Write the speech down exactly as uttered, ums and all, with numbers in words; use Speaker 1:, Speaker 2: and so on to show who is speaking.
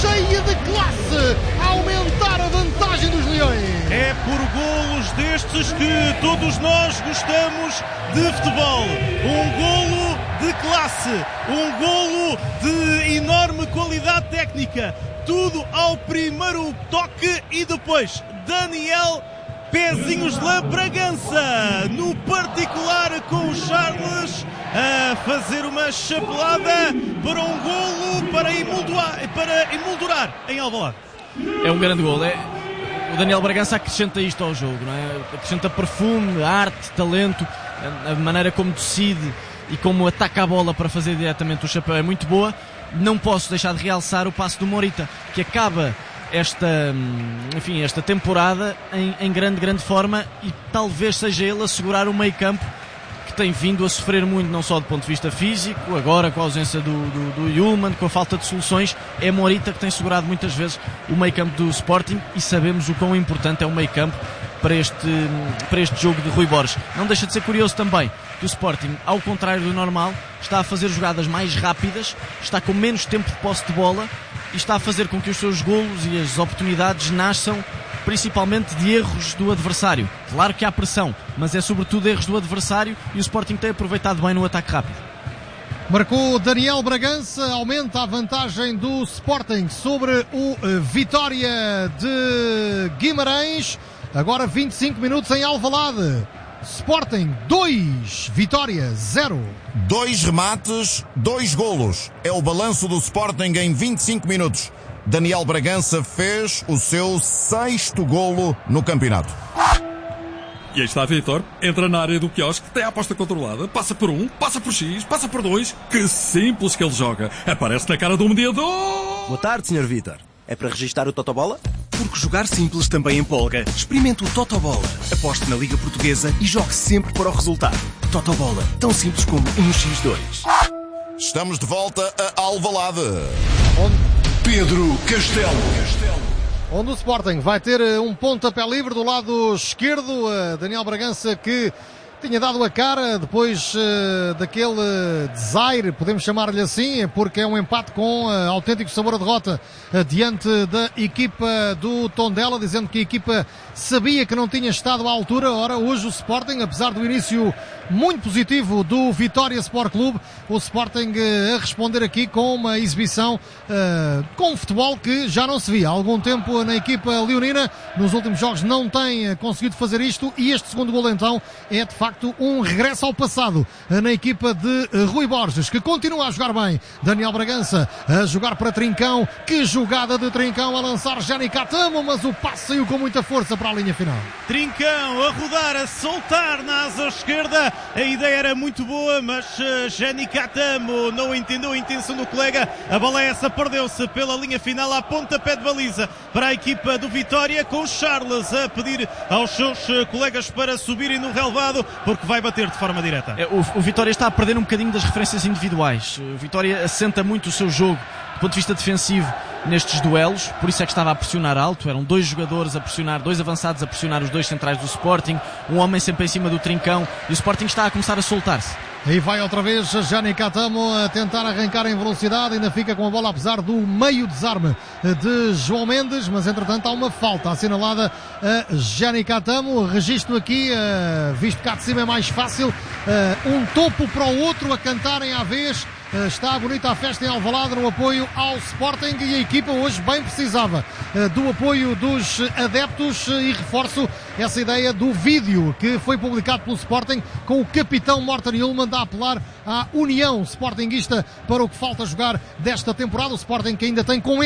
Speaker 1: cheia de classe, a aumentar a vantagem dos Leões.
Speaker 2: É por golos destes que todos nós gostamos de futebol. Um golo de classe, um golo de enorme qualidade técnica. Tudo ao primeiro toque e depois Daniel Pezinhos de Bragança, no particular com o Charles, a fazer uma chapelada para um golo para emoldurar, para emoldurar em Alvalade.
Speaker 3: É um grande golo. É... O Daniel Bragança acrescenta isto ao jogo, não é? Acrescenta perfume, arte, talento, a maneira como decide e como ataca a bola para fazer diretamente o chapéu é muito boa. Não posso deixar de realçar o passo do Morita, que acaba esta, enfim, esta temporada em, em grande, grande forma, e talvez seja ele a segurar o meio campo, que tem vindo a sofrer muito, não só do ponto de vista físico, agora com a ausência do, do, do Yulman, com a falta de soluções. É Morita que tem segurado muitas vezes o meio campo do Sporting, e sabemos o quão importante é o meio campo para este, para este jogo de Rui Borges. Não deixa de ser curioso também que o Sporting, ao contrário do normal, está a fazer jogadas mais rápidas, está com menos tempo de posse de bola e está a fazer com que os seus golos e as oportunidades nasçam principalmente de erros do adversário. Claro que há pressão, mas é sobretudo erros do adversário, e o Sporting tem aproveitado bem no ataque rápido.
Speaker 1: Marcou Daniel Bragança, aumenta a vantagem do Sporting sobre o Vitória de Guimarães. Agora vinte e cinco minutos em Alvalade. Sporting dois, Vitória zero.
Speaker 4: Dois remates, dois golos. É o balanço do Sporting em vinte e cinco minutos. Daniel Bragança fez o seu sexto golo no campeonato.
Speaker 5: E aí está Vítor, entra na área do quiosque, tem a aposta controlada, passa por um, passa por X, passa por dois. Que simples que ele joga. Aparece na cara do mediador.
Speaker 6: Boa tarde, senhor Vítor. É para registar o Totobola? Porque jogar simples também empolga. Experimente o Totobola. Aposte na Liga Portuguesa e jogue sempre para o resultado. Totobola, tão simples como um por dois.
Speaker 4: Estamos de volta a Alvalade.
Speaker 1: Onde...
Speaker 7: Pedro Castelo.
Speaker 1: Onde o Sporting vai ter um pontapé livre do lado esquerdo. Daniel Bragança, que tinha dado a cara depois uh, daquele desaire, podemos chamar-lhe assim, porque é um empate com uh, autêntico sabor a derrota uh, diante da equipa do Tondela, dizendo que a equipa sabia que não tinha estado à altura. Ora, hoje o Sporting, apesar do início muito positivo do Vitória Sport Clube, o Sporting uh, a responder aqui com uma exibição uh, com um futebol que já não se via há algum tempo na equipa leonina. Nos últimos jogos não tem uh, conseguido fazer isto, e este segundo golo então é de facto um regresso ao passado na equipa de Rui Borges, que continua a jogar bem. Daniel Bragança a jogar para Trincão. Que jogada de Trincão, a lançar Jani Catamo, mas o passe saiu com muita força para a linha final.
Speaker 2: Trincão a rodar, a soltar na asa esquerda. A ideia era muito boa, mas uh, Jani Catamo não entendeu a intenção do colega. A bola essa perdeu-se pela linha final, a pontapé de baliza para a equipa do Vitória, com Charles a pedir aos seus uh, colegas para subirem no relevado, porque vai bater de forma direta.
Speaker 3: O, o Vitória está a perder um bocadinho das referências individuais. O Vitória assenta muito o seu jogo do ponto de vista defensivo nestes duelos, por isso é que estava a pressionar alto. Eram dois jogadores a pressionar, dois avançados a pressionar os dois centrais do Sporting, um homem sempre em cima do Trincão, e o Sporting está a começar a soltar-se.
Speaker 1: Aí vai outra vez Jani Catamo a tentar arrancar em velocidade, ainda fica com a bola apesar do meio desarme de João Mendes, mas entretanto há uma falta assinalada a Jani Catamo. Registro aqui, uh, visto cá de cima é mais fácil, uh, um topo para o outro a cantarem à vez. Uh, está bonita a festa em Alvalade no apoio ao Sporting, e a equipa hoje bem precisava uh, do apoio dos adeptos, uh, e reforço essa ideia do vídeo que foi publicado pelo Sporting com o capitão Morten Yulman a apelar à união sportinguista para o que falta jogar desta temporada. O Sporting que ainda tem com